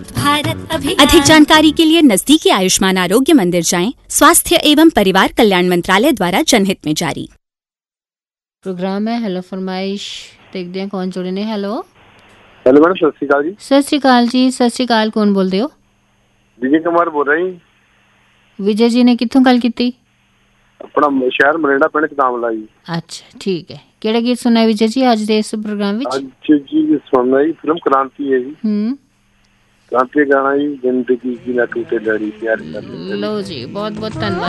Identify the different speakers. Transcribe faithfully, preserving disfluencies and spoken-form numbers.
Speaker 1: अधिक जानकारी के लिए नजदीकी आयुष्मान आरोग्य मंदिर जाएं। स्वास्थ्य एवं परिवार कल्याण मंत्रालय द्वारा जनहित में जारी।
Speaker 2: प्रोग्राम है हेलो फरमाइश, देखते हैं कौन जुड़े ने। हेलो
Speaker 3: हेलो मैडम, सत श्री अकाल जी।
Speaker 2: सत श्री अकाल जी। सत श्री अकाल, कौन बोलते हो?
Speaker 3: विजय कुमार बोल रहे हैं।
Speaker 2: विजय जी ने कित्थों गल की?
Speaker 3: अपना शहर मरेड़ा पिंड च नाम ला जी।
Speaker 2: अच्छा ठीक है, केड़ा गीत सुनना है विजय जी आज दे इस प्रोग्राम विच?
Speaker 3: आज जी सुनना जी फिल्म क्रांति है जी।
Speaker 2: हम्म
Speaker 3: क्रांति गाना जी, जिंदगी की ना टूटे लड़ी प्यार कर।
Speaker 2: लो जी, बहुत बहुत धन्यवाद।